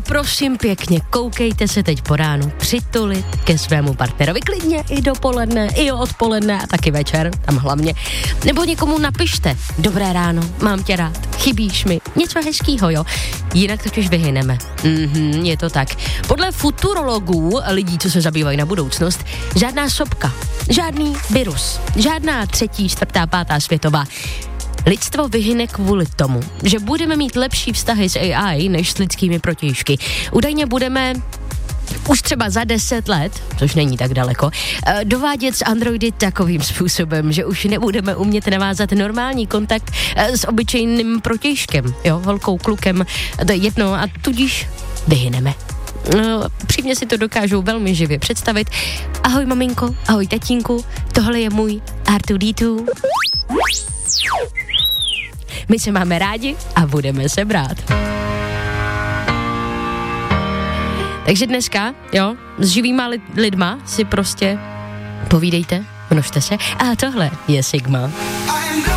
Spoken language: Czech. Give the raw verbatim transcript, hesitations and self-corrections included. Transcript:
prosím pěkně, koukejte se teď po ránu přitulit ke svému partnerovi, klidně i dopoledne, i odpoledne a taky večer, tam hlavně. Nebo někomu napište, dobré ráno, mám tě rád, chybíš mi, něco hezkýho, jo. Jinak totiž vyhyneme. Mhm, je to tak. Podle futurologů, lidí, co se zabývají na budoucnost, žádná sopka, žádný virus, žádná třetí, čtvrtá, pátá světová. Lidstvo vyhyne kvůli tomu, že budeme mít lepší vztahy s A I než s lidskými protějšky. Údajně budeme už třeba za deset let, což není tak daleko, dovádět s androidy takovým způsobem, že už nebudeme umět navázat normální kontakt s obyčejným protějškem, jo, holkou, klukem, to je jedno a tudíž vyhyneme. No, přímě si to dokážu velmi živě představit. Ahoj maminko, ahoj tatínku, tohle je můj R dva D dva. My se máme rádi a budeme se brát. Takže dneska, jo, s živýma li- lidma si prostě povídejte, množte se a tohle je Sigma.